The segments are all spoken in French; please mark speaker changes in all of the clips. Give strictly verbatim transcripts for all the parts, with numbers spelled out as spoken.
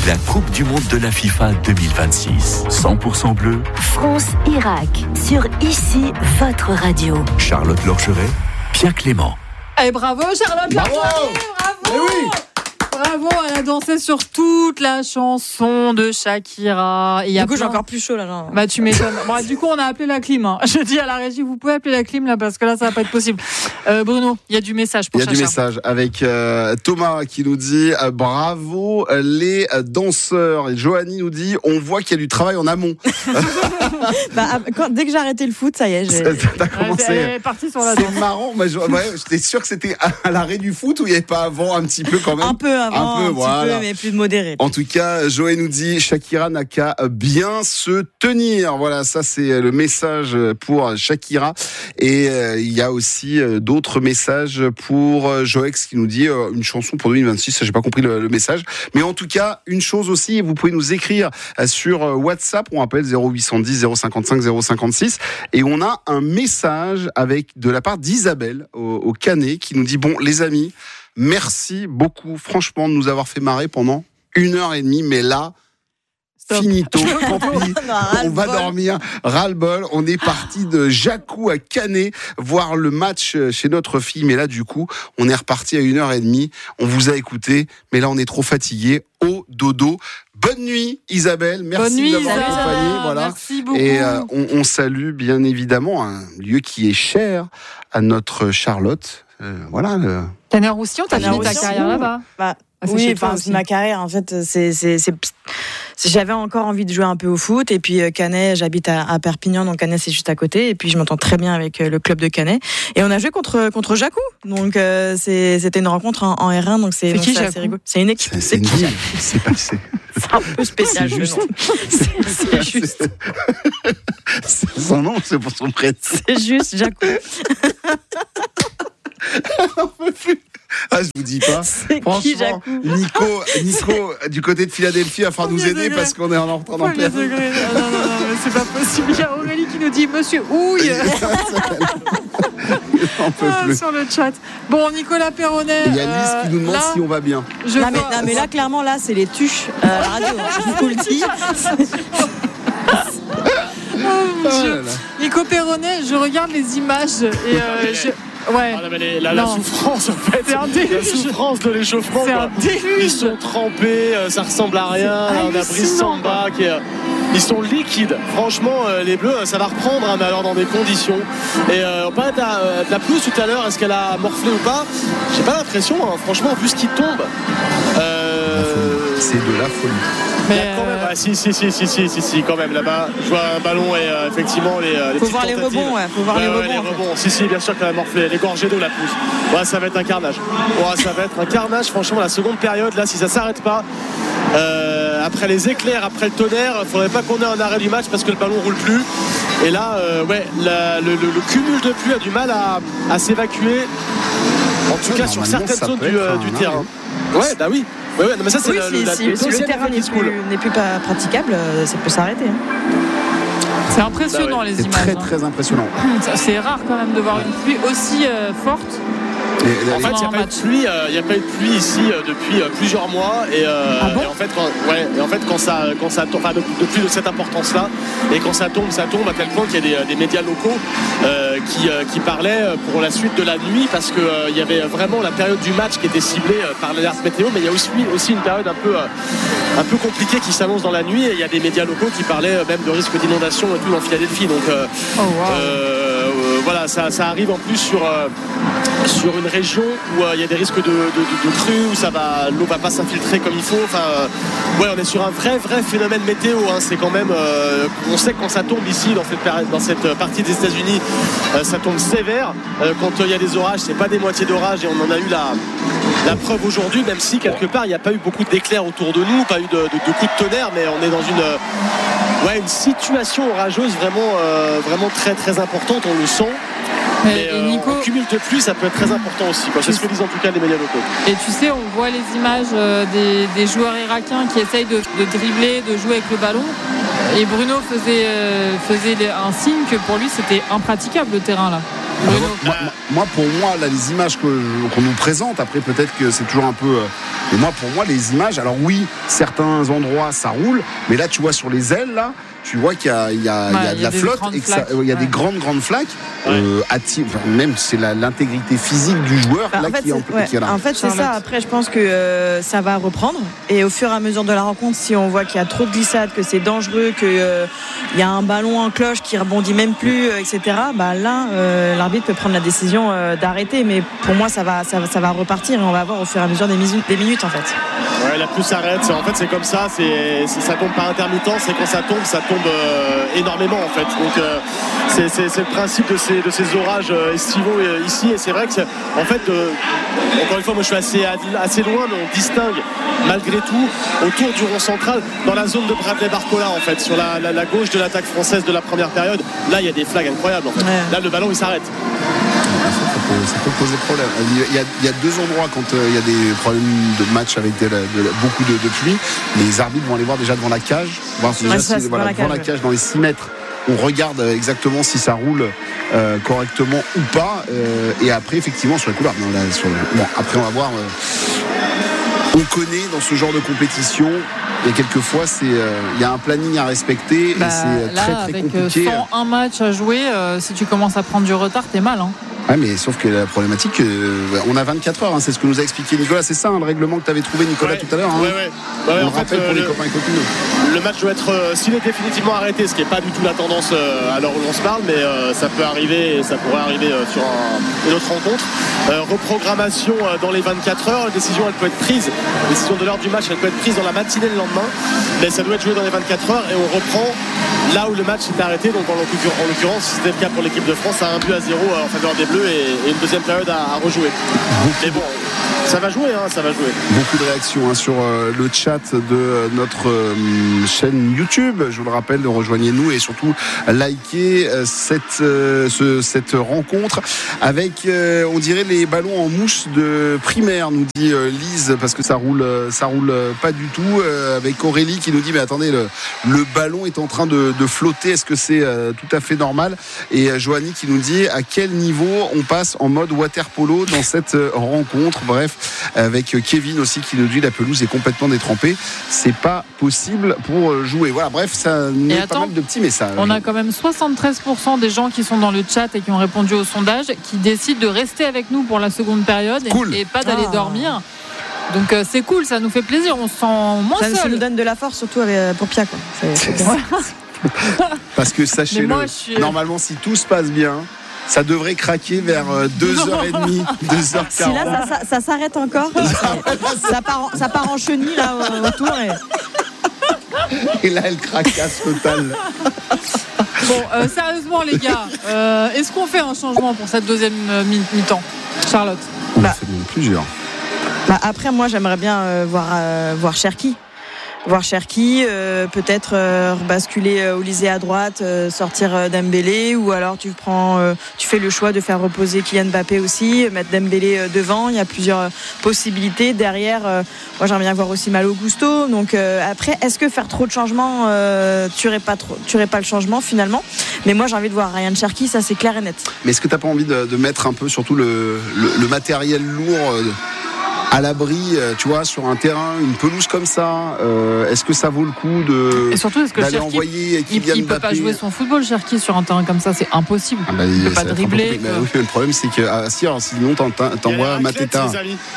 Speaker 1: la Coupe du Monde de la FIFA deux mille vingt-six. cent pour cent bleu.
Speaker 2: France-Irak, sur Ici, votre radio.
Speaker 1: Charlotte Lorcheret, Pierre Clément.
Speaker 3: Et bravo Charlotte
Speaker 4: Bravo,
Speaker 3: bravo,
Speaker 4: eh oui.
Speaker 3: Bravo, elle a dansé sur toute la chanson de Shakira. Et y a
Speaker 5: du coup,
Speaker 3: plein...
Speaker 5: j'ai encore plus chaud là. là.
Speaker 3: Bah, tu m'étonnes. Bon, du coup, on a appelé la clim. Hein. Je dis à la régie, vous pouvez appeler la clim là parce que là, ça va pas être possible. Euh, Bruno, il y a du message pour
Speaker 4: Il y a
Speaker 3: Chacha.
Speaker 4: du message avec euh, Thomas qui nous dit euh, bravo les danseurs. Et Johanny nous dit on voit qu'il y a du travail en amont.
Speaker 5: bah, quand, dès que j'ai arrêté le foot, ça y est. J'ai...
Speaker 4: T'as commencé.
Speaker 3: Ouais, elle est partie sur la danse.
Speaker 4: C'est marrant. Moi, je, ouais, j'étais sûr que c'était à l'arrêt du foot ou il n'y avait pas avant un petit peu quand même.
Speaker 5: Un peu avant,
Speaker 4: un, peu,
Speaker 5: un
Speaker 4: voilà.
Speaker 5: petit peu, mais plus modéré.
Speaker 4: En tout cas, Joël nous dit Shakira n'a qu'à bien se tenir. Voilà, ça c'est le message pour Shakira. Et euh, il y a aussi euh, d'autres messages pour euh, Joex qui nous dit euh, une chanson pour deux mille vingt-six. J'ai pas compris le, le message, mais en tout cas une chose aussi, vous pouvez nous écrire euh, sur euh, WhatsApp. On appelle zéro huit cent dix zéro cinquante-cinq zéro cinquante-six et on a un message avec de la part d'Isabelle au, au Canet qui nous dit bon les amis, merci beaucoup franchement de nous avoir fait marrer pendant une heure et demie, mais là, Stop. Finito, tant pis, on va dormir, ras-le-bol. On est parti de Jacou à Canet voir le match chez notre fille, mais là, du coup, on est reparti à une heure et demie. On vous a écouté, mais là, on est trop fatigué. Au dodo. Bonne nuit, Isabelle. Merci
Speaker 3: Bonne nuit,
Speaker 4: d'avoir
Speaker 3: Isabelle.
Speaker 4: accompagné. Voilà.
Speaker 3: Merci beaucoup.
Speaker 4: Et euh, on, on salue bien évidemment un lieu qui est cher à notre Charlotte. Euh, voilà. Le...
Speaker 3: Canet-Roussillon, t'as fini ta carrière là-bas.
Speaker 5: Bah,
Speaker 3: Ah,
Speaker 5: oui, enfin, ma carrière, en fait, c'est, c'est, c'est, c'est, j'avais encore envie de jouer un peu au foot. Et puis, Canet, j'habite à, à Perpignan, donc Canet, c'est juste à côté. Et puis, je m'entends très bien avec le club de Canet. Et on a joué contre, contre Jacou. Donc, euh, c'est, c'était une rencontre en, en R un. Donc, c'est,
Speaker 3: c'est
Speaker 5: donc,
Speaker 3: qui,
Speaker 5: c'est assez rigolo. C'est une équipe.
Speaker 4: C'est, c'est, c'est, une c'est passé.
Speaker 5: C'est un peu spécial,
Speaker 4: c'est juste.
Speaker 5: C'est, c'est juste.
Speaker 4: C'est son nom, c'est pour son prénom.
Speaker 5: C'est juste Jacou.
Speaker 4: On peut plus. Ah, je vous dis pas.
Speaker 5: C'est
Speaker 4: Franchement,
Speaker 5: qui, Jacou
Speaker 4: Nico, Nico, du côté de Philadelphie, va falloir nous aider degré. Parce qu'on est en train d'en perdre.
Speaker 3: Non, non, non, non, c'est pas possible. Il y a Aurélie qui nous dit Monsieur Houille.
Speaker 4: On peut
Speaker 3: ah,
Speaker 4: plus.
Speaker 3: sur le chat. Bon, Nicolas Perronnet.
Speaker 4: Il y a Lise euh, qui nous demande là, si on va bien.
Speaker 5: Je non, mais, non, mais là, clairement, là, c'est les tuches euh, à la radio. Je vous le dis.
Speaker 3: Oh mon Dieu. Nico Perronnet, je regarde les images et euh, je... Ouais.
Speaker 6: Ah, non, mais les, la, la souffrance en fait,
Speaker 3: c'est un déluge.
Speaker 6: La souffrance de l'échauffement.
Speaker 3: C'est un déluge.
Speaker 6: Ils sont trempés, euh, ça ressemble à rien. On a Brice Samba qui est, ils sont liquides. Franchement, euh, les Bleus, ça va reprendre, hein, mais alors dans des conditions. Et euh, on parlait de la, de la pelouse tout à l'heure. Est-ce qu'elle a morflé ou pas? J'ai pas l'impression. Hein, franchement, vu ce qui tombe. Euh...
Speaker 4: C'est de la folie.
Speaker 6: Mais quand même, euh... ah, si, si, si, si, si, si, si, quand même, là-bas, je vois un ballon et euh, effectivement les, les
Speaker 5: faut voir les rebonds, ouais, faut voir
Speaker 6: ouais,
Speaker 5: les
Speaker 6: ouais,
Speaker 5: rebonds.
Speaker 6: Les rebonds. Si, si, bien sûr qu'elle a morflé, les gorgées d'eau la pousse. Ouais, ça va être un carnage. Ouais, ça va être un carnage, franchement, la seconde période, là, si ça s'arrête pas, euh, après les éclairs, après le tonnerre, il faudrait pas qu'on ait un arrêt du match parce que le ballon roule plus. Et là, euh, ouais, la, le, le, le cumul de pluie a du mal à, à s'évacuer, en tout ouais, cas sur certaines zones du, euh, du terrain. Ouais, bah oui. Ouais, ouais, non, mais ça, c'est
Speaker 5: oui,
Speaker 6: le,
Speaker 5: si,
Speaker 6: la,
Speaker 5: si,
Speaker 6: le,
Speaker 5: si le terrain n'est plus, n'est plus pas praticable, ça peut s'arrêter. Hein.
Speaker 3: C'est impressionnant, bah ouais. Les
Speaker 4: c'est
Speaker 3: images.
Speaker 4: C'est très, très impressionnant.
Speaker 3: C'est rare quand même de voir une pluie aussi euh, forte.
Speaker 6: Et, en fait, il n'y a, pas de pluie, euh, y a pas eu de pluie ici euh, depuis euh, plusieurs mois. Et, euh,
Speaker 3: ah bon
Speaker 6: et en fait, quand, ouais, et en fait, quand ça, quand ça tombe, enfin, de, de plus de cette importance-là, et quand ça tombe, ça tombe à tel point qu'il y a des, des médias locaux euh, qui, euh, qui parlaient pour la suite de la nuit, parce qu'il euh, y avait vraiment la période du match qui était ciblée euh, par l'alerte météo, mais il y a aussi, aussi une période un peu, euh, un peu compliquée qui s'annonce dans la nuit. Et il y a des médias locaux qui parlaient euh, même de risque d'inondation et tout dans Philadelphie. Donc, euh,
Speaker 3: oh, wow.
Speaker 6: euh, euh, voilà, ça, ça arrive en plus sur. Euh, sur une région où il euh, y a des risques de, de, de, de crues, où ça va, l'eau va pas s'infiltrer comme il faut. Enfin, euh, ouais, on est sur un vrai, vrai phénomène météo. Hein. C'est quand même, euh, on sait que quand ça tombe ici dans cette, dans cette partie des États-Unis, euh, ça tombe sévère. Euh, quand il euh, y a des orages, c'est pas des moitiés d'orage, et on en a eu la, la preuve aujourd'hui. Même si quelque part il n'y a pas eu beaucoup d'éclairs autour de nous, pas eu de, de, de coups de tonnerre, mais on est dans une, euh, ouais, une situation orageuse vraiment, euh, vraiment très, très importante. On le sent. Mais euh, Nico, en cumul de pluie, ça peut être très important aussi, quoi. C'est ce que disent en tout cas les médias locaux.
Speaker 3: Et tu sais, on voit les images euh, des, des joueurs irakiens qui essayent de, de dribbler, de jouer avec le ballon. Et Bruno faisait, euh, faisait un signe que pour lui c'était impraticable le terrain là. Bruno.
Speaker 4: Moi, moi, moi, pour moi, là, les images que je- qu'on nous présente, après peut-être que c'est toujours un peu. euh, Mais moi, pour moi, les images, alors oui, certains endroits ça roule, mais là, tu vois sur les ailes, là, tu vois qu'il y a, il y a, il y a
Speaker 3: Ouais,
Speaker 4: de
Speaker 3: il y a
Speaker 4: la
Speaker 3: des
Speaker 4: flotte
Speaker 3: grandes
Speaker 4: et que ça-
Speaker 3: flaques.
Speaker 4: il y a
Speaker 3: Ouais.
Speaker 4: des grandes grandes flaques.
Speaker 6: Ouais.
Speaker 4: Euh, atti- enfin, même c'est la- l'intégrité physique du joueur
Speaker 5: Bah,
Speaker 4: là
Speaker 5: en fait,
Speaker 4: qui est en-
Speaker 5: c'est, ouais,
Speaker 4: qui est là.
Speaker 5: en fait, c'est
Speaker 3: Charlotte.
Speaker 5: ça. Après, je pense que euh, ça va reprendre. Et au fur et à mesure de la rencontre, si on voit qu'il y a trop de glissades, que c'est dangereux, qu'il euh, y a un ballon en cloche qui rebondit même plus, euh, et cetera, bah, là, euh, l'arbitre peut prendre la décision euh, d'arrêter. Mais pour moi, ça va, ça, va- ça va repartir et on va voir au fur et à mesure des, misu- des minutes, en fait.
Speaker 6: Ouais, la pluie s'arrête. C'est- En fait, c'est comme ça. C'est, c'est- ça tombe par intermittence. Et quand ça tombe, ça tombe euh, énormément, en fait. Donc, euh, c'est, c'est- c'est le principe de ces, de ces orages euh, estivaux euh, ici. Et c'est vrai que, c'est- en fait, euh, encore une fois, moi, je suis assez, assez loin, mais on distingue malgré tout autour du rond central, dans la zone de Bradley Barcola, en fait, sur la, la- la gauche de l'attaque française de la première période. Là, il y a des flags incroyables, en fait.
Speaker 5: Ouais.
Speaker 6: Là, le ballon, il s'arrête.
Speaker 4: Ça peut, ça peut poser problème. Il y, a, il y a deux endroits quand euh, il y a des problèmes de match avec de la- de la- beaucoup de, de pluie. Les arbitres vont aller voir déjà devant la cage, voir déjà
Speaker 5: Ouais, ça,
Speaker 4: si-
Speaker 5: c'est
Speaker 4: voilà,
Speaker 5: devant la
Speaker 4: devant la
Speaker 5: cage,
Speaker 4: cage dans les six mètres. On regarde euh, exactement si ça roule euh, correctement ou pas. euh, et après, effectivement, sur la couloir. Non, là, sur le- bon, après, on va voir. euh, on connaît dans ce genre de compétition. Et quelquefois, c'est, euh, il y a un planning à respecter
Speaker 3: Bah,
Speaker 4: et c'est euh,
Speaker 3: là,
Speaker 4: très très
Speaker 3: avec
Speaker 4: compliqué.
Speaker 3: cent un matchs à jouer, euh, si tu commences à prendre du retard, t'es mal. Hein.
Speaker 4: Ouais, mais sauf que la problématique, euh, on a vingt-quatre heures, hein, c'est ce que nous a expliqué Nicolas. C'est ça hein, le règlement que tu avais trouvé, Nicolas,
Speaker 6: Ouais.
Speaker 4: tout à l'heure. Hein.
Speaker 6: Ouais, ouais. Ouais,
Speaker 4: On
Speaker 6: en
Speaker 4: le
Speaker 6: fait,
Speaker 4: rappelle pour
Speaker 6: euh,
Speaker 4: les
Speaker 6: le-
Speaker 4: copains et copines.
Speaker 6: Le match doit être, euh, s'il est définitivement arrêté, ce qui n'est pas du tout la tendance euh, à l'heure où l'on se parle, mais euh, ça peut arriver et ça pourrait arriver euh, sur un- une autre rencontre. Euh, reprogrammation euh, dans les vingt-quatre heures, la décision elle peut être prise, la décision de l'heure du match elle peut être prise dans la matinée le lendemain, mais ça doit être joué dans les vingt-quatre heures et on reprend là où le match s'est arrêté, donc en l'occurrence, en l'occurrence c'était le cas pour l'équipe de France, à un but à zéro euh, en faveur des Bleus et, et une deuxième période à, à rejouer. Mais bon, ça va jouer, hein, ça va jouer.
Speaker 4: Beaucoup de réactions hein, sur euh, le chat de euh, notre euh, chaîne YouTube. Je vous le rappelle, rejoignez-nous et surtout likez euh, cette, euh, ce- cette rencontre avec, euh, on dirait, les ballons en mousse de primaire, nous dit euh, Lise, parce que ça roule, euh, ça roule euh, pas du tout. Euh, avec Aurélie qui nous dit, mais attendez, le, le ballon est en train de, de flotter. Est-ce que c'est euh, tout à fait normal? Et euh, Joanie qui nous dit, à quel niveau on passe en mode water polo dans cette euh, rencontre? Bref, avec euh, Kevin aussi qui nous dit, la pelouse est complètement détrempée. C'est pas possible pour euh, jouer. Voilà, bref, ça met pas
Speaker 3: attends,
Speaker 4: mal de petits messages.
Speaker 3: On a quand même soixante-treize pour cent des gens qui sont dans le chat et qui ont répondu au sondage qui décident de rester avec nous pour la seconde période et-
Speaker 4: Cool.
Speaker 3: et, pas d'aller
Speaker 5: Ah.
Speaker 3: dormir. Donc euh, c'est cool, ça nous fait plaisir, on se sent moins
Speaker 5: Ça, ça
Speaker 3: seul.
Speaker 5: nous donne de la force, surtout avec, euh, pour Pia, quoi. C'est- c'est bien.
Speaker 4: Parce que sachez-le,
Speaker 3: Mais moi, je suis-
Speaker 4: normalement, si tout se passe bien, ça devrait craquer vers deux heures trente, deux heures
Speaker 5: Si là,
Speaker 4: quarante.
Speaker 5: ça, ça, ça s'arrête encore, ça, ça part, en, ça part en chenille là au- autour. Et...
Speaker 4: Et là, elle craquasse totale.
Speaker 3: Bon, euh, sérieusement les gars, euh, est-ce qu'on fait un changement pour cette deuxième euh, mi- mi-temps, Charlotte?
Speaker 4: On
Speaker 5: Bah.
Speaker 4: en fait même plusieurs.
Speaker 5: Bah, après, moi, j'aimerais bien euh, voir, euh, voir Cherki. Voir Cherki, euh, peut-être euh, rebasculer euh, Olysée à droite, euh, sortir euh, Dembélé, ou alors tu prends, euh, tu fais le choix de faire reposer Kylian Mbappé aussi, mettre Dembélé euh, devant. Il y a plusieurs euh, possibilités. Derrière, euh, moi j'aimerais bien voir aussi Malo Gusto. Donc euh, après, est-ce que faire trop de changements euh, tuerait pas trop, tuerait pas le changement finalement? Mais moi j'ai envie de voir Ryan Cherki, ça c'est clair et net.
Speaker 4: Mais est-ce que t'as pas envie de, de mettre un peu surtout le, le, le matériel lourd euh, à l'abri, euh, tu vois, sur un terrain, une pelouse comme ça? euh, Est-ce que ça vaut le coup de
Speaker 3: Et surtout, est-ce que
Speaker 4: d'aller
Speaker 3: Cherki,
Speaker 4: envoyer
Speaker 3: il,
Speaker 4: Kylian
Speaker 3: il peut pas
Speaker 4: Mbappé?
Speaker 3: jouer son football, Cherki, sur un terrain comme ça, c'est impossible.
Speaker 4: Ah bah,
Speaker 3: il peut
Speaker 4: ça
Speaker 3: pas
Speaker 4: va être
Speaker 3: dribbler.
Speaker 4: un peu compliqué.
Speaker 3: que-
Speaker 4: Bah oui, le problème c'est que ah, si, alors, sinon t'en- t'en-
Speaker 6: Il y a
Speaker 4: t'envoies
Speaker 6: la raclette,
Speaker 4: Mateta.
Speaker 6: les amis.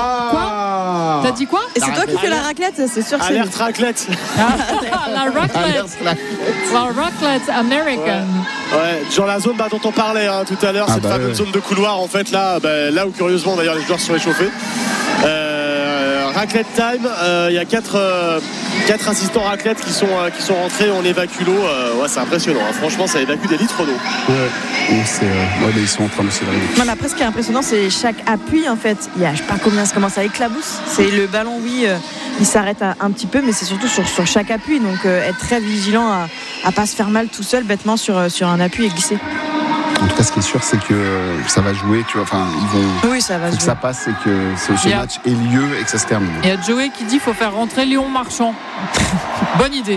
Speaker 4: Ah
Speaker 3: T'as dit quoi?
Speaker 5: Et c'est toi qui
Speaker 6: raclette.
Speaker 5: fais la raclette, c'est sûr que c'est.
Speaker 6: Alerte raclette.
Speaker 3: Ah, La raclette, la raclette américaine.
Speaker 6: Ouais, dans la zone bah, dont on parlait hein, tout à l'heure,
Speaker 4: Ah
Speaker 6: cette
Speaker 4: bah
Speaker 6: fameuse
Speaker 4: ouais.
Speaker 6: zone de couloir, en fait, là, bah, là où curieusement d'ailleurs les joueurs se sont échauffés. Euh, raclette time, euh, il y a quatre, euh, quatre assistants raclette qui sont, euh, qui sont rentrés, on évacue l'eau. Euh, ouais, c'est impressionnant, hein. Franchement, ça évacue des litres d'eau.
Speaker 4: Ouais. Donc, c'est, euh, ouais, mais ils sont en train de se réveiller.
Speaker 5: Non, mais après, ce qui est impressionnant, c'est chaque appui, en fait. Il y a, je sais pas combien ça commence à éclabousse. C'est le ballon, oui, euh, il s'arrête à- un petit peu, mais c'est surtout sur, sur chaque appui. Donc, euh, être très vigilant à, à pas se faire mal tout seul, bêtement, sur, euh, sur un appui et glisser.
Speaker 4: En tout cas, ce qui est sûr, c'est que euh, ça va jouer. Tu vois, enfin, ils vont.
Speaker 5: Oui, ça va
Speaker 4: Faut
Speaker 5: se
Speaker 4: que
Speaker 5: jouer.
Speaker 4: ça passe et que ce, ce
Speaker 3: Il y a-
Speaker 4: match ait lieu et que ça se termine.
Speaker 3: Il y a Joey qui dit qu'il faut faire rentrer Léon Marchand. Bonne idée.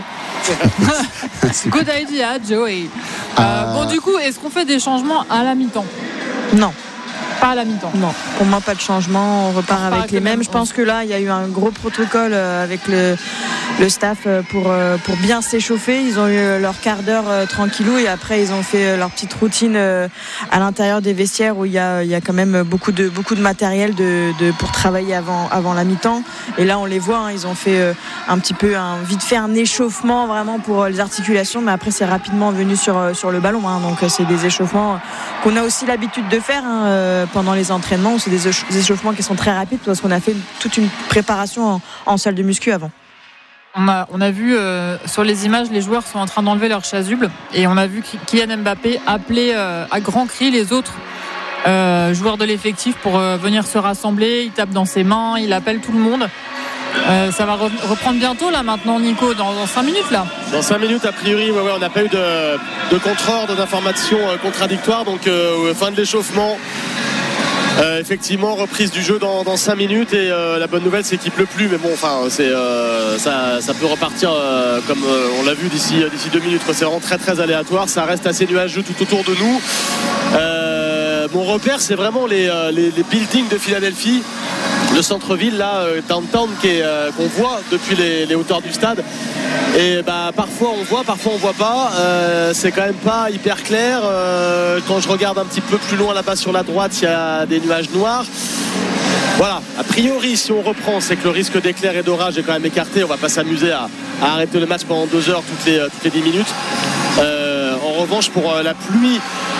Speaker 4: C'est
Speaker 3: Good idea, Joey. Euh,
Speaker 4: Ah.
Speaker 3: Bon, du coup, est-ce qu'on fait des changements à la mi-temps?
Speaker 5: Non.
Speaker 3: Pas à la mi-temps.
Speaker 5: Non, pour moi pas de changement, on repart
Speaker 3: On repart
Speaker 5: avec
Speaker 3: avec
Speaker 5: les
Speaker 3: les
Speaker 5: mêmes.
Speaker 3: mêmes,
Speaker 5: Je pense que là il y a eu un gros protocole avec le, le staff pour, pour bien s'échauffer. Ils ont eu leur quart d'heure tranquillou et après ils ont fait leur petite routine à l'intérieur des vestiaires où il y a, il y a quand même beaucoup de, beaucoup de matériel de, de, pour travailler avant, avant la mi-temps. Et là on les voit, hein, ils ont fait un petit peu un, vite fait un échauffement vraiment pour les articulations, mais après c'est rapidement venu sur, sur le ballon, hein. Donc c'est des échauffements qu'on a aussi l'habitude de faire, hein, pendant les entraînements, où c'est des échauffements qui sont très rapides parce qu'on a fait toute une préparation en, en salle de muscu avant.
Speaker 3: On a, on a vu euh, sur les images, les joueurs sont en train d'enlever leur chasuble et on a vu Kylian Mbappé appeler euh, à grands cris les autres euh, joueurs de l'effectif pour euh, venir se rassembler. Il tape dans ses mains, il appelle tout le monde. Euh, ça va re- reprendre bientôt là maintenant, Nico, dans, dans cinq minutes là.
Speaker 6: Dans cinq minutes a priori, ouais, ouais, on n'a pas eu de, de contre-ordre, d'informations euh, contradictoires, donc euh, fin de l'échauffement. Euh, effectivement, reprise du jeu dans, dans cinq minutes et euh, la bonne nouvelle c'est qu'il pleut plus, mais bon, enfin c'est euh, ça, ça peut repartir euh, comme euh, on l'a vu d'ici d'ici deux minutes, quoi. C'est vraiment très très aléatoire, ça reste assez nuageux tout autour de nous. Euh, mon repère c'est vraiment les, les, les buildings de Philadelphie, le centre-ville là, euh, downtown qui est, euh, qu'on voit depuis les, les hauteurs du stade. Et bah parfois on voit, parfois on voit pas. Euh, c'est quand même pas hyper clair. Euh, quand je regarde un petit peu plus loin là-bas sur la droite, il y a des nuages noirs. Voilà, a priori si on reprend, c'est que le risque d'éclair et d'orage est quand même écarté. On va pas s'amuser à, à arrêter le match pendant deux heures toutes les, toutes les dix minutes. Euh, en revanche, pour euh, la pluie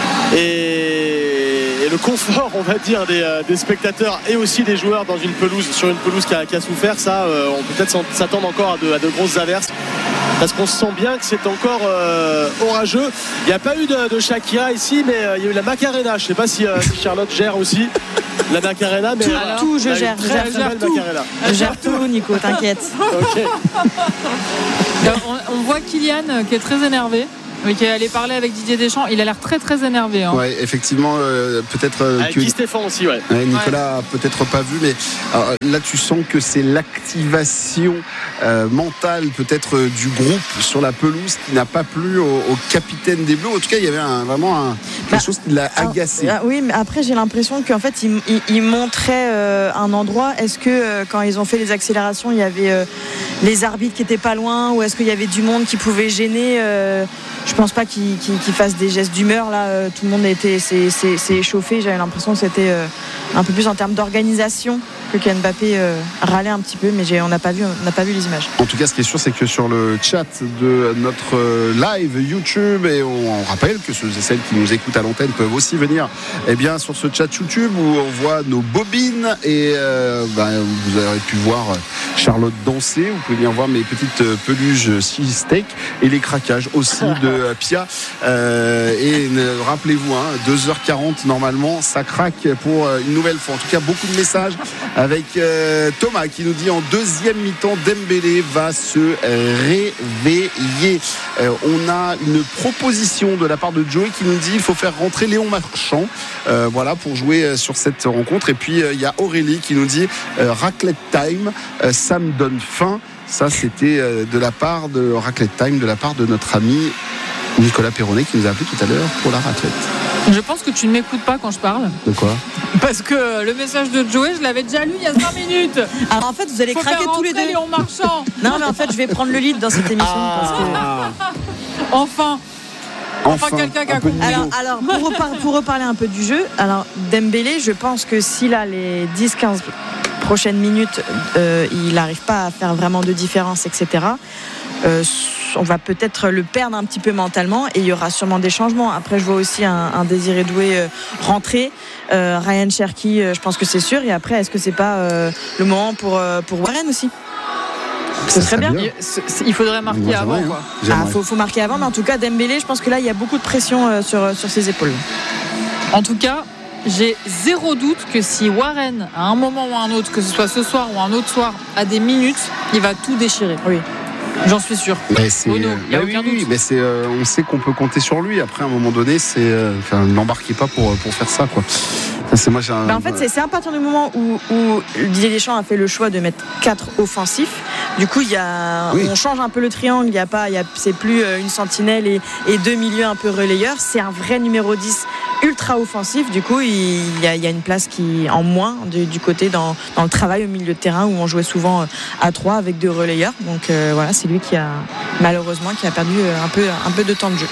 Speaker 6: et, et le confort, on va dire, des, des spectateurs et aussi des joueurs dans une pelouse, sur une pelouse qui a, qui a souffert, ça, euh, on peut peut-être s'attendre encore à de, à de grosses averses. Parce qu'on sent bien que c'est encore euh, orageux. Il n'y a pas eu de, de Shakira ici, mais euh, il y a eu la Macarena. Je ne sais pas si, euh, si Charlotte gère aussi la Macarena, mais
Speaker 5: tout,
Speaker 6: voilà,
Speaker 5: tout je gère,
Speaker 6: très,
Speaker 5: je gère,
Speaker 6: très
Speaker 5: gère
Speaker 6: belle
Speaker 5: tout.
Speaker 6: Macarena.
Speaker 5: Je gère tout, Nico, t'inquiète.
Speaker 6: Okay.
Speaker 3: on, on voit Kylian qui est très énervé. Oui, qui est allé parler avec Didier Deschamps. Il a l'air très très énervé. Hein.
Speaker 4: Ouais, effectivement, euh, peut-être euh,
Speaker 6: avec
Speaker 4: que
Speaker 6: Guy Stéphane aussi, ouais.
Speaker 4: ouais, Nicolas ouais. a peut-être pas vu, mais euh, là tu sens que c'est l'activation euh, mentale peut-être euh, du groupe sur la pelouse qui n'a pas plu au, au capitaine des Bleus. En tout cas, il y avait un, vraiment un, quelque bah, chose qui l'a agacé.
Speaker 5: Ah, oui, mais après j'ai l'impression qu'en fait il, il, il montrait euh, un endroit. Est-ce que euh, quand ils ont fait les accélérations, il y avait euh, les arbitres qui étaient pas loin, ou est-ce qu'il y avait du monde qui pouvait gêner euh, Je pense pas qu'ils qu qu fassent des gestes d'humeur là. Euh, tout le monde était s'est échauffé. J'avais l'impression que c'était euh, un peu plus en termes d'organisation que Kylian Mbappé euh, râlait un petit peu, mais on n'a pas vu, on n'a pas vu les images.
Speaker 4: En tout cas, ce qui est sûr, c'est que sur le chat de notre live YouTube, et on, on rappelle que ceux et celles qui nous écoutent à l'antenne peuvent aussi venir, eh bien, sur ce chat YouTube où on voit nos bobines et euh, ben, vous avez pu voir Charlotte danser. Vous pouvez bien voir mes petites peluches cheesesteak et les craquages aussi de Pia. Euh, et rappelez-vous, hein, deux heures quarante normalement, ça craque pour une nouvelle fois. En tout cas, beaucoup de messages avec euh, Thomas qui nous dit en deuxième mi-temps, Dembélé va se réveiller. Euh, on a une proposition de la part de Joey qui nous dit il faut faire rentrer Léon Marchand, euh, voilà, pour jouer sur cette rencontre. Et puis il euh, y a Aurélie qui nous dit euh, raclette time, euh, ça me donne faim. Ça, c'était euh, de la part de Raclette Time, de la part de notre ami Nicolas Perronnet qui nous a appelé tout à l'heure pour la raclette.
Speaker 3: Je pense que tu ne m'écoutes pas quand je parle.
Speaker 4: De quoi?
Speaker 3: Parce que le message de Joey, je l'avais déjà lu il y a cinq minutes.
Speaker 5: Alors en fait, vous allez
Speaker 3: Faut
Speaker 5: craquer tous les deux.
Speaker 3: Léon Marchand.
Speaker 5: Non, mais en fait, je vais prendre le lead dans cette émission.
Speaker 4: Ah.
Speaker 5: Parce que...
Speaker 3: Enfin. Enfin,
Speaker 4: Enfin
Speaker 3: quelqu'un qui a compris.
Speaker 5: Alors, alors pour, repar pour reparler un peu du jeu, alors Dembélé, je pense que s'il a les dix quinze prochaines minutes, euh, il n'arrive pas à faire vraiment de différence, et cetera. Euh, on va peut-être le perdre un petit peu mentalement et il y aura sûrement des changements. Après, je vois aussi un, un Désiré Doué euh, rentrer. Euh, Ryan Cherki, euh, je pense que c'est sûr. Et après, est-ce que c'est pas euh, le moment pour, euh, pour Warren aussi?
Speaker 4: Ce serait bien.
Speaker 3: Il, il faudrait marquer
Speaker 4: Moi,
Speaker 3: avant.
Speaker 4: hein.
Speaker 3: Quoi.
Speaker 5: Ah, faut, faut marquer avant, mais en tout cas, Dembélé, je pense que là, il y a beaucoup de pression euh, sur, sur ses épaules.
Speaker 3: En tout cas, j'ai zéro doute que si Warren, à un moment ou à un autre, que ce soit ce soir ou un autre soir, a des minutes, il va tout déchirer.
Speaker 5: Oui.
Speaker 3: J'en suis sûr.
Speaker 4: Mais c'est,
Speaker 3: oh non, y a
Speaker 4: bah
Speaker 3: aucun
Speaker 4: oui,
Speaker 3: doute.
Speaker 4: oui, mais c'est, euh, on sait qu'on peut compter sur lui. Après, à un moment donné, c'est, euh, enfin, n'embarquez pas pour pour faire ça, quoi. C'est moi, j'ai un...
Speaker 5: bah en fait, c'est à partir du moment où, où Didier Deschamps a fait le choix de mettre quatre offensifs. Du coup, il y a, oui. on change un peu le triangle. Il y a pas, il y a, c'est plus une sentinelle et, et deux milieux un peu relayeurs. C'est un vrai numéro dix ultra offensif. Du coup, il y a, il y a une place qui en moins du, du côté dans, dans le travail au milieu de terrain où on jouait souvent à trois avec deux relayeurs. Donc euh, voilà, c'est lui qui a malheureusement qui a perdu un peu, un peu de temps de jeu.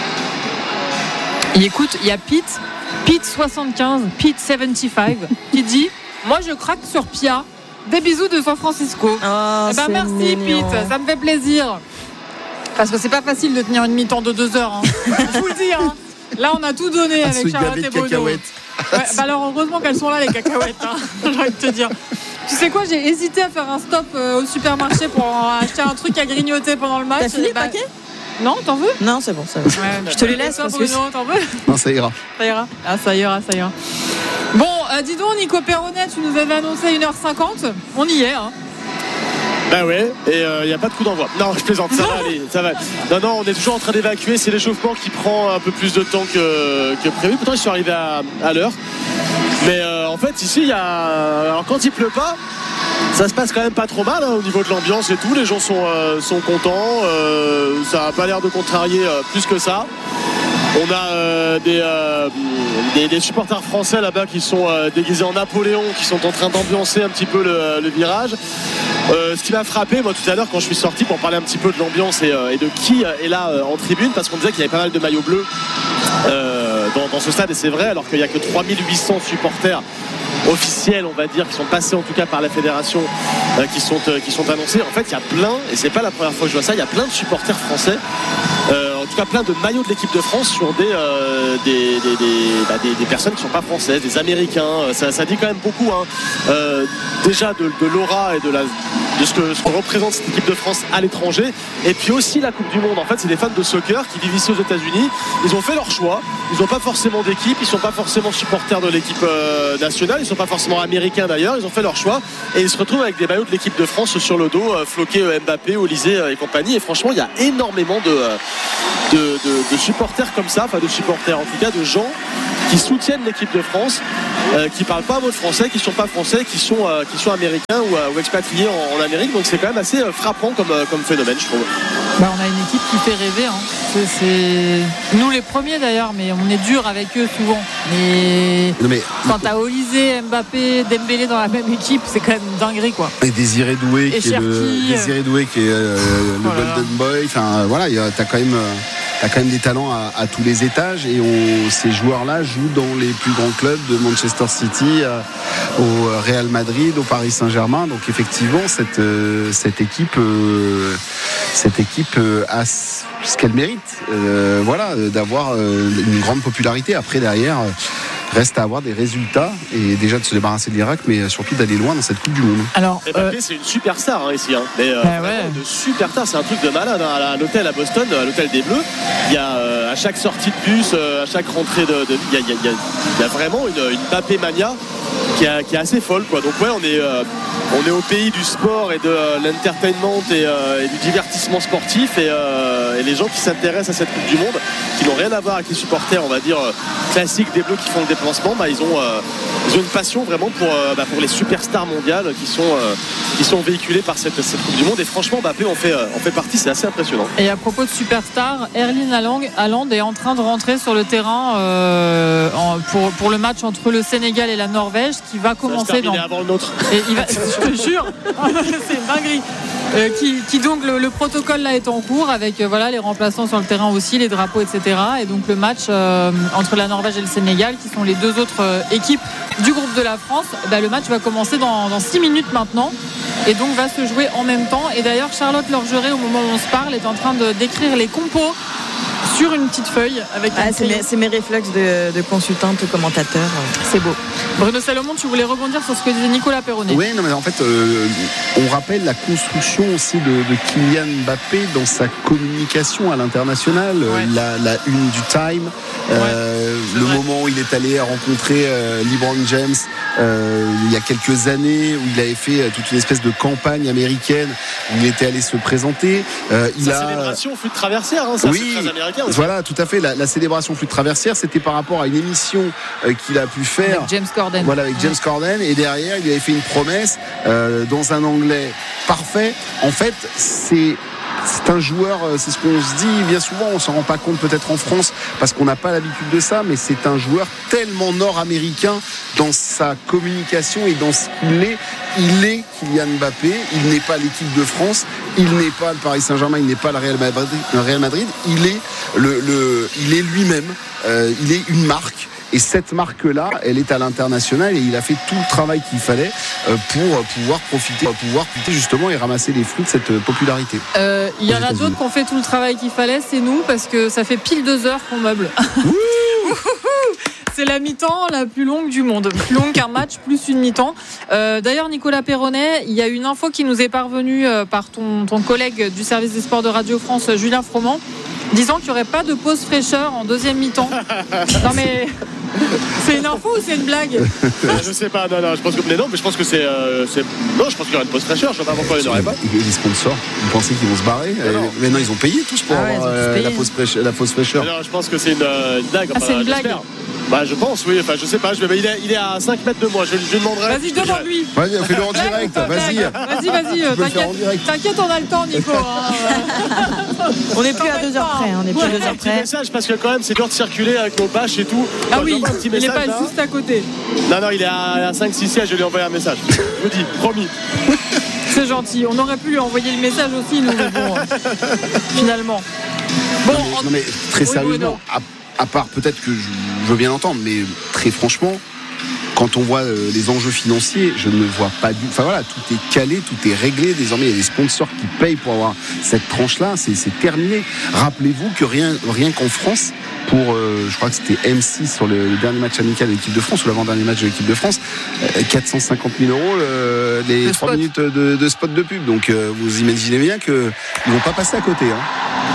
Speaker 3: Et écoute, il y a Pete, Pete soixante-quinze, Pete soixante-quinze, qui dit « Moi, je craque sur Pia. Des bisous de San Francisco.
Speaker 5: Oh, »
Speaker 3: Eh ben merci
Speaker 5: mignon.
Speaker 3: Pete, ça me fait plaisir. Parce que c'est pas facile de tenir une mi-temps de deux heures. Hein. Je vous le dis. Hein. Là, on a tout donné
Speaker 4: à
Speaker 3: avec Charlotte et Bono. Ouais, bah alors heureusement qu'elles sont là les cacahuètes. Hein. J'ai envie de te dire. Tu sais quoi, j'ai hésité à faire un stop euh, au supermarché pour acheter un truc à grignoter pendant le match.
Speaker 5: T'as fini le
Speaker 3: bah,
Speaker 5: paquet ?
Speaker 3: Non, t'en veux ?
Speaker 5: Non, c'est bon, ça va.
Speaker 3: Ouais,
Speaker 5: je te les laisse.
Speaker 3: Toi,
Speaker 5: Parce que
Speaker 3: Bruno, t'en veux ?
Speaker 4: Non, ça ira.
Speaker 3: Ça ira. Ah, ça ira, ça ira. Bon, euh, dis donc, Nico Perronnet, tu nous avais annoncé une heure cinquante. On y est, hein.
Speaker 6: Bah ouais, et il euh, n'y a pas de coup d'envoi. Non, je plaisante, ça va aller, ça va. Non, non, on est toujours en train d'évacuer. C'est l'échauffement qui prend un peu plus de temps que, que prévu. Pourtant, ils sont arrivés à, à l'heure. Mais euh, en fait, ici, il y a. Alors, quand il pleut pas, ça se passe quand même pas trop mal hein, au niveau de l'ambiance et tout. Les gens sont, euh, sont contents. Euh, ça n'a pas l'air de contrarier euh, plus que ça. On a euh, des, euh, des, des supporters français là-bas qui sont euh, déguisés en Napoléon, qui sont en train d'ambiancer un petit peu le, le virage. Euh, ce qui m'a frappé moi tout à l'heure quand je suis sorti pour parler un petit peu de l'ambiance et, euh, et de qui est là euh, en tribune, parce qu'on disait qu'il y avait pas mal de maillots bleus euh, dans, dans ce stade, et c'est vrai, alors qu'il n'y a que trois mille huit cents supporters officiels, on va dire, qui sont passés en tout cas par la fédération, euh, qui, sont, euh, qui sont annoncés. En fait, il y a plein, et c'est pas la première fois que je vois ça, il y a plein de supporters français, euh, en tout cas plein de maillots de l'équipe de France sur des, euh, des, des, des, bah, des, des personnes qui ne sont pas françaises, des Américains. Ça, ça dit quand même beaucoup hein. euh, déjà de, de l'aura et de, la, de ce, que, ce que représente cette équipe de France à l'étranger, et puis aussi la Coupe du Monde. En fait, c'est des fans de soccer qui vivent ici aux États-Unis. Ils ont fait leur choix, ils n'ont pas forcément d'équipe, ils ne sont pas forcément supporters de l'équipe euh, nationale, ils ne sont pas forcément américains d'ailleurs, ils ont fait leur choix et ils se retrouvent avec des maillots de l'équipe de France sur le dos, euh, floqués euh, Mbappé, Olysée euh, et compagnie. Et franchement, il y a énormément de, euh, de, de, de supporters comme ça, enfin de supporters en tout cas, de gens qui soutiennent l'équipe de France, euh, qui parlent pas un mot de français, qui sont pas français, qui sont, euh, qui sont américains ou, euh, ou expatriés en, en Amérique. Donc c'est quand même assez euh, frappant comme, euh, comme phénomène, je trouve.
Speaker 3: Bah, on a une équipe qui fait rêver. Hein. C'est, c'est... Nous les premiers d'ailleurs, mais on est dur avec eux souvent. Mais,
Speaker 4: non, mais...
Speaker 3: quand t'as Olysée, Mbappé, Dembélé dans la même équipe, c'est quand même une dinguerie quoi.
Speaker 4: Et Désiré Doué,
Speaker 3: Et
Speaker 4: qui est le, Désiré Doué qui est euh, le
Speaker 3: voilà.
Speaker 4: Golden Boy. Enfin voilà, t'as quand même. Euh... Il y a quand même des talents à, à tous les étages, et on, ces joueurs-là jouent dans les plus grands clubs de Manchester City, euh, au Real Madrid, au Paris Saint-Germain. Donc effectivement, cette, euh, cette équipe, euh, cette équipe euh, a ce qu'elle mérite, euh, voilà, d'avoir euh, une grande popularité. Après derrière. Euh, Reste à avoir des résultats, et déjà de se débarrasser de l'Irak, mais surtout d'aller loin dans cette Coupe du Monde.
Speaker 3: Alors,
Speaker 6: Mbappé, euh... c'est une superstar hein, ici. Hein. Mais, euh,
Speaker 3: bah ouais.
Speaker 6: de superstar, c'est un truc de malade. Hein. À l'hôtel à Boston, à l'hôtel des Bleus, il y a euh, à chaque sortie de bus, euh, à chaque rentrée de, de il, y a, il, y a, il y a vraiment une, une Mbappé mania qui, a, qui est assez folle, quoi. Donc ouais, on est, euh, on est au pays du sport et de euh, l'entertainment et, euh, et du divertissement sportif, et, euh, et les gens qui s'intéressent à cette Coupe du Monde, qui n'ont rien à voir avec les supporters, on va dire euh, classiques des Bleus qui font le déplacement, bah, ils ont euh, ils ont une passion vraiment pour, euh, bah, pour les superstars mondiales qui sont, euh, qui sont véhiculées par cette, cette Coupe du Monde, et franchement Mbappé en fait, euh, en fait partie, c'est assez impressionnant.
Speaker 3: Et à propos de superstars, Erling Haaland est en train de rentrer sur le terrain euh, en, pour, pour le match entre le Sénégal et la Norvège qui va commencer dans...
Speaker 6: avant le nôtre.
Speaker 3: Et il va... Je te jure, c'est une dinguerie. Euh, qui, qui donc le, le protocole là est en cours avec euh, voilà les remplaçants sur le terrain aussi, les drapeaux, et cetera. Et donc le match euh, entre la Norvège et le Sénégal, qui sont les deux autres euh, équipes du groupe de la France, bah, le match va commencer dans, dans six minutes maintenant, et donc va se jouer en même temps. Et d'ailleurs Charlotte Lorgeret, au moment où on se parle, est en train de décrire les compos sur une petite feuille avec
Speaker 5: ah, c'est, mes, c'est mes réflexes de, de consultante commentateur.
Speaker 3: C'est beau. Bruno Salomon, tu voulais rebondir sur ce que disait Nicolas Perronnet.
Speaker 4: Oui, non, mais en fait, euh, on rappelle la construction aussi de, de Kylian Mbappé dans sa communication à l'international, ouais. la, la une du Time, euh, ouais, le vrai. moment où il est allé rencontrer euh, LeBron James euh, il y a quelques années, où il avait fait toute une espèce de campagne américaine où il était allé se présenter.
Speaker 6: Euh, il Sa a... célébration flûte traversière, hein, ça,
Speaker 4: oui,
Speaker 6: c'est très américain.
Speaker 4: Voilà, tout à fait. La, la célébration flûte traversière, c'était par rapport à une émission euh, qu'il a pu faire.
Speaker 3: Avec James Corden.
Speaker 4: Voilà, avec James Corden. Et derrière, il avait fait une promesse euh, dans un anglais parfait. En fait, c'est c'est un joueur, c'est ce qu'on se dit bien souvent, on s'en rend pas compte peut-être en France parce qu'on n'a pas l'habitude de ça, mais c'est un joueur tellement nord-américain dans sa communication et dans ce qu'il est. Il est Kylian Mbappé, il n'est pas l'équipe de France, il n'est pas le Paris Saint-Germain, il n'est pas le Real Madrid, le Real Madrid, il est le, le il est lui-même, euh, il est une marque. Et cette marque-là, elle est à l'international et il a fait tout le travail qu'il fallait pour pouvoir profiter, pour pouvoir profiter justement et ramasser les fruits de cette popularité.
Speaker 3: Euh, il y en a d'autres qui ont fait tout le travail qu'il fallait, c'est nous, parce que ça fait pile deux heures qu'on meuble. C'est la mi-temps la plus longue du monde, plus longue qu'un match, plus une mi-temps. Euh, d'ailleurs, Nicolas Perronnet, il y a une info qui nous est parvenue par ton, ton collègue du service des sports de Radio France, Julien Froment, disant qu'il n'y aurait pas de pause fraîcheur en deuxième mi-temps. Non mais c'est une info ou c'est une blague?
Speaker 6: Je sais pas, non, non, je pense que mais non, mais je pense que c'est, euh, c'est... non, je pense qu'il y aura une pause fraîcheur. Je sais pas pourquoi il n'y aurait pas.
Speaker 4: Et les sponsors, vous pensez qu'ils vont se barrer? non, non. Mais non, ils ont payé tous pour ah ouais, avoir euh, la pause fraîcheur. La pause fraîcheur.
Speaker 6: Non, je pense que c'est une, une blague.
Speaker 3: Ah, enfin, c'est une blague.
Speaker 6: Bah, je pense, oui. Enfin, je sais pas. Je vais, il, est, il est à cinq mètres de moi. Je, je lui demanderai.
Speaker 3: Vas-y, demande-lui.
Speaker 4: Vas-y, fais-le en direct. Vas-y.
Speaker 3: Vas-y, vas-y. T'inquiète, t'inquiète, on a le temps, Nico. Hein.
Speaker 5: On n'est plus à deux heures près. On n'est plus à deux heures près.
Speaker 6: Un petit message parce que quand même, c'est dur de circuler avec nos bâches et tout.
Speaker 3: Ah donc, oui, il n'est pas là. Juste à côté.
Speaker 6: Non, non, il est à cinq six sièges. Je lui ai envoyé un message. Je vous dis, promis.
Speaker 3: C'est gentil. On aurait pu lui envoyer le message aussi, nous. Mais bon, finalement.
Speaker 4: Bon, non, mais, non, mais très oui, sérieusement. Oui, à part peut-être que je, je veux bien entendre, mais très franchement, quand on voit euh, les enjeux financiers, je ne vois pas du. Enfin voilà, tout est calé, tout est réglé. Désormais, il y a des sponsors qui payent pour avoir cette tranche-là. C'est, c'est terminé. Rappelez-vous que rien, rien qu'en France, pour, euh, je crois que c'était M six sur le, le dernier match amical de l'équipe de France ou l'avant-dernier match de l'équipe de France, euh, quatre cent cinquante mille euros euh, les le trois spot. minutes de, de spot de pub. Donc euh, vous imaginez bien qu'ils ne vont pas passer à côté. Hein.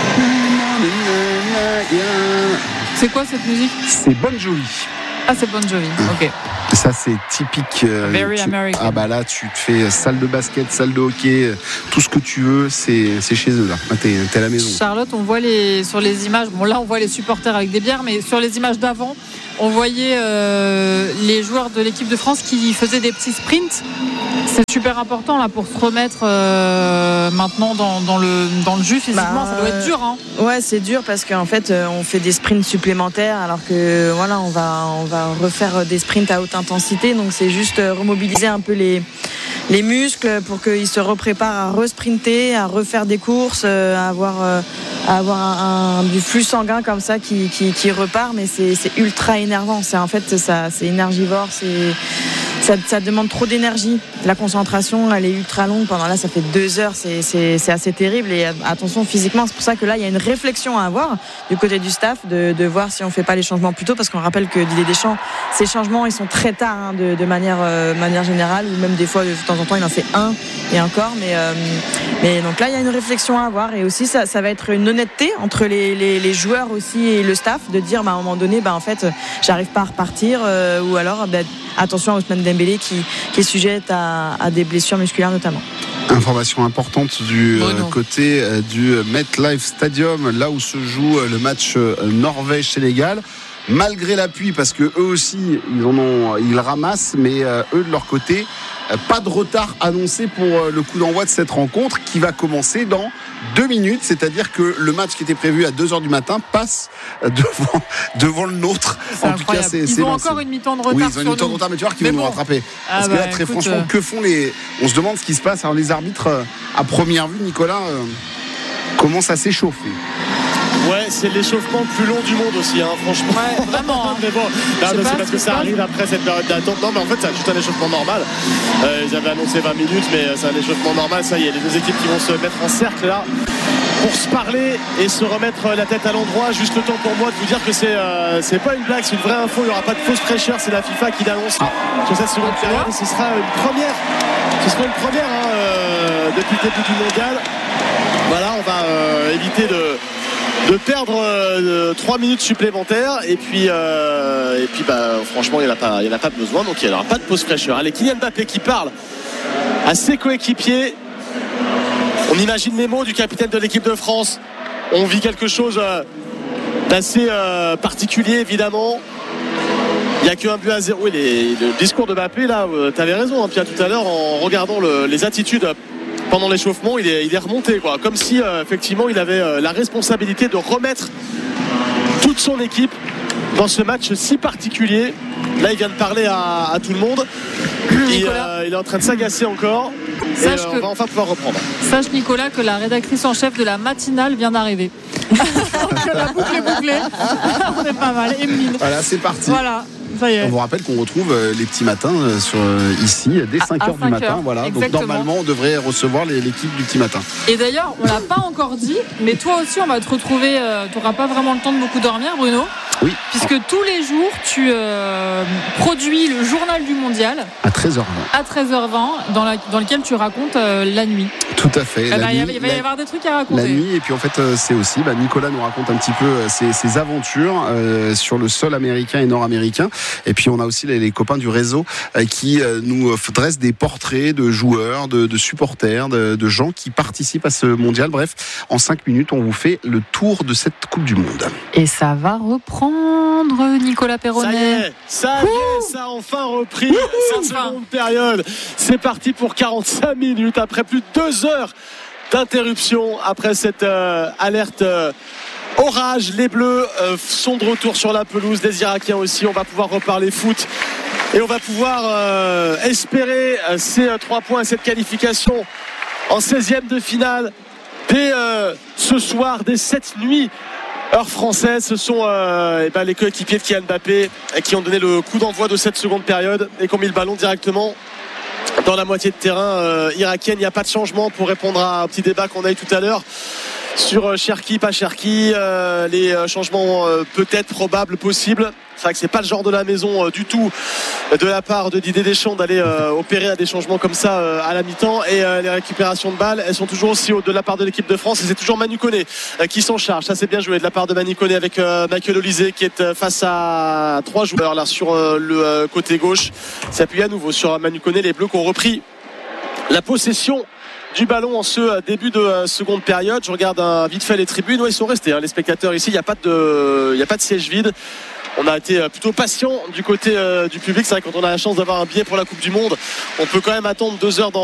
Speaker 3: C'est quoi cette musique?
Speaker 4: C'est Bon Jovi.
Speaker 3: Ah, c'est Bon Jovi, ok.
Speaker 4: Ça, c'est typique. Euh,
Speaker 3: Very
Speaker 4: tu,
Speaker 3: American.
Speaker 4: Ah, bah là, tu te fais salle de basket, salle de hockey, tout ce que tu veux, c'est, c'est chez eux, là. T'es, t'es à la maison.
Speaker 3: Charlotte, on voit les, sur les images, bon, là, on voit les supporters avec des bières, mais sur les images d'avant, on voyait euh, les joueurs de l'équipe de France qui faisaient des petits sprints. C'est super important là pour se remettre euh, maintenant dans, dans, le, dans le jus physiquement. Bah, ça doit être dur. Hein.
Speaker 5: Ouais, c'est dur parce qu'en fait, on fait des sprints supplémentaires alors que voilà, on va, on va refaire des sprints à haute intensité. Donc c'est juste remobiliser un peu les, les muscles pour qu'ils se repréparent à re-sprinter, à refaire des courses, à avoir, à avoir un, un, du flux sanguin comme ça qui, qui, qui repart. Mais c'est, c'est ultra énervant. C'est, en fait, ça, c'est énergivore. C'est... Ça, ça demande trop d'énergie. La concentration, elle est ultra longue. Pendant là, ça fait deux heures. C'est, c'est, c'est assez terrible. Et attention physiquement. C'est pour ça que là, il y a une réflexion à avoir du côté du staff de, de voir si on fait pas les changements plus tôt. Parce qu'on rappelle que Didier Deschamps, ces changements, ils sont très tard hein, de, de manière, euh, manière générale. Ou même des fois, de temps en temps, il en fait un et encore. Mais, euh, mais donc là, il y a une réflexion à avoir. Et aussi, ça, ça va être une honnêteté entre les, les, les joueurs aussi et le staff de dire, bah, à un moment donné, bah, en fait, j'arrive pas à repartir. Euh, ou alors, bah, attention à Ousmane Dembélé qui, qui est sujette à, à des blessures musculaires notamment.
Speaker 4: Information importante du
Speaker 3: oh
Speaker 4: euh, côté euh, du MetLife Stadium, là où se joue euh, le match euh, Norvège-Sénégal. Malgré l'appui, parce que eux aussi ils en ont, ils ramassent, mais euh, eux de leur côté, euh, pas de retard annoncé pour euh, le coup d'envoi de cette rencontre qui va commencer dans deux minutes, c'est-à-dire que le match qui était prévu à deux heures du matin passe devant, devant le nôtre.
Speaker 3: C'est en incroyable. Tout cas, c'est, ils
Speaker 4: c'est
Speaker 3: ont
Speaker 4: lancé.
Speaker 3: Encore une mi-temps de retard.
Speaker 4: Oui, ils ont une mi-temps de retard, mais tu vois qu'ils vont bon. nous rattraper.
Speaker 3: Ah
Speaker 4: parce
Speaker 3: bah,
Speaker 4: que là, très
Speaker 3: écoute,
Speaker 4: franchement,
Speaker 3: euh...
Speaker 4: que font les. On se demande ce qui se passe. Alors, les arbitres, euh, à première vue, Nicolas, euh, commencent à s'échauffer.
Speaker 6: Ouais, c'est l'échauffement le plus long du monde aussi, hein, franchement.
Speaker 3: Ouais, vraiment. Hein.
Speaker 6: Mais bon, non, mais c'est parce que ça arrive après cette période d'attente. Non, mais en fait, c'est juste un échauffement normal. Euh, ils avaient annoncé vingt minutes, mais c'est un échauffement normal. Ça y est, les deux équipes qui vont se mettre en cercle là pour se parler et se remettre la tête à l'endroit. Juste le temps pour moi de vous dire que c'est, euh, c'est pas une blague, c'est une vraie info. Il n'y aura pas de fausse fraîcheur. C'est la FIFA qui l'annonce sur cette seconde période. Et ce sera une première. Ce sera une première hein, euh, depuis le début du mondial. Voilà, on va euh, éviter de. de perdre euh, trois minutes supplémentaires et puis, euh, et puis bah, franchement il n'y en a pas, il n'y en a pas besoin, donc il n'y aura pas de pause fraîcheur. Allez, Kylian Mbappé qui parle à ses coéquipiers. On imagine les mots du capitaine de l'équipe de France. On vit quelque chose euh, d'assez euh, particulier évidemment. Il n'y a qu'un but à zéro. Oui, les, le discours de Mbappé là, euh, tu avais raison hein, Pierre, tout à l'heure en regardant le, les attitudes pendant l'échauffement, il est, il est remonté, quoi. Comme si euh, effectivement il avait euh, la responsabilité de remettre toute son équipe dans ce match si particulier. Là, il vient de parler à, à tout le monde. Et, euh, il est en train de s'agacer encore.
Speaker 3: Sache
Speaker 6: et euh,
Speaker 3: que,
Speaker 6: on va enfin pouvoir reprendre.
Speaker 3: Sache, Nicolas, que la rédactrice en chef de la matinale vient d'arriver. Donc la boucle est bouclée. On est pas mal. Emeline.
Speaker 4: Voilà, c'est parti.
Speaker 3: Voilà. Ça y est.
Speaker 4: On vous rappelle qu'on retrouve les petits matins sur, ici dès cinq heures du matin. Voilà. Donc normalement, on devrait recevoir les, l'équipe du petit matin.
Speaker 3: Et d'ailleurs, on l'a pas encore dit, mais toi aussi, on va te retrouver. Euh, tu n'auras pas vraiment le temps de beaucoup dormir, Bruno.
Speaker 4: Oui.
Speaker 3: Puisque tous les jours, tu euh, produis le journal du mondial.
Speaker 4: À treize heures vingt.
Speaker 3: À treize heures vingt, dans, la, dans lequel tu racontes euh, la nuit.
Speaker 4: Tout à fait.
Speaker 3: Eh ben, nuit, il va y avoir des trucs à raconter.
Speaker 4: La nuit, et puis en fait, c'est aussi, bah, Nicolas nous raconte un petit peu ses, ses aventures euh, sur le sol américain et nord-américain. Et puis on a aussi les, les copains du réseau euh, qui euh, nous dressent des portraits de joueurs, de, de supporters, de, de gens qui participent à ce mondial. Bref, en cinq minutes, on vous fait le tour de cette Coupe du Monde.
Speaker 3: Et ça va reprendre, Nicolas Perronnet.
Speaker 6: Ça y est, ça y est, ça a enfin repris cette seconde période. C'est parti pour quarante-cinq minutes après plus de deux heures d'interruption après cette euh, alerte euh, orage. Les Bleus euh, sont de retour sur la pelouse, les Irakiens aussi. On va pouvoir reparler foot et on va pouvoir euh, espérer euh, ces euh, trois points et cette qualification en seizième de finale dès euh, ce soir, dès cette nuit. Heure française, ce sont euh, eh ben, les coéquipiers de Kylian Mbappé qui ont donné le coup d'envoi de cette seconde période et qui ont mis le ballon directement dans la moitié de terrain euh, irakienne. Il n'y a pas de changement pour répondre à un petit débat qu'on a eu tout à l'heure sur euh, Cherki, pas Cherki, euh, les euh, changements euh, peut-être probables, possibles. C'est vrai que c'est pas le genre de la maison euh, du tout de la part de Didier Deschamps d'aller euh, opérer à des changements comme ça euh, à la mi-temps. Et euh, les récupérations de balles, elles sont toujours aussi hautes de la part de l'équipe de France et c'est toujours Manu Koné euh, qui s'en charge. Ça c'est bien joué de la part de Manu Koné avec euh, Michael Olise qui est euh, face à trois joueurs là sur euh, le euh, côté gauche. S'appuie à nouveau sur Manu Koné. Les Bleus qui ont repris la possession du ballon en ce début de seconde période. Je regarde un, vite fait les tribunes. Ouais, ils sont restés, hein, les spectateurs ici. Il n'y a pas de, il n'y a pas de siège vide. On a été plutôt patient du côté euh, du public. C'est vrai que quand on a la chance d'avoir un billet pour la Coupe du Monde, on peut quand même attendre deux heures dans